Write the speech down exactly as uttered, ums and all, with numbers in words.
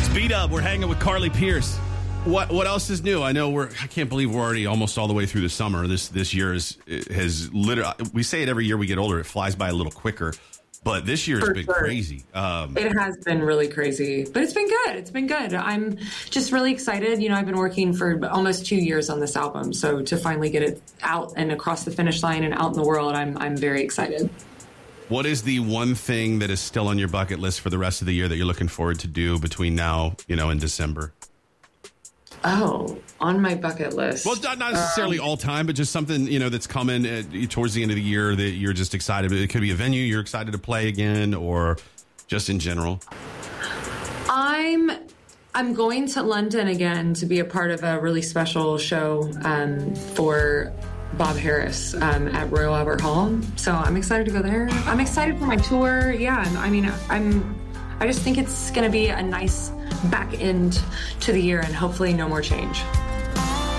B-Dub, we're hanging with Carly Pearce. What what else is new? I know we're. I can't believe we're already almost all the way through the summer. This this year is has literally. We say it every year we get older. It flies by a little quicker, but this year has For been sure. crazy. Um, It has been really crazy, but it's been good. It's been good. I'm just really excited. You know, I've been working for almost two years on this album, so to finally get it out and across the finish line and out in the world, I'm I'm very excited. what is the one thing that is still on your bucket list for the rest of the year that you're looking forward to do between now, you know, and December? Oh, on my bucket list. Well, not not necessarily Um, all time, but just something, you know, that's coming uh, towards the end of the year that you're just excited. It could be a venue you're excited to play again, or just in general. I'm I'm going to London again to be a part of a really special show um, for Bob Harris um, at Royal Albert Hall. So I'm excited to go there. I'm excited for my tour. Yeah, I'm- I mean, I'm. I just think it's going to be a nice back end to the year, and hopefully no more change.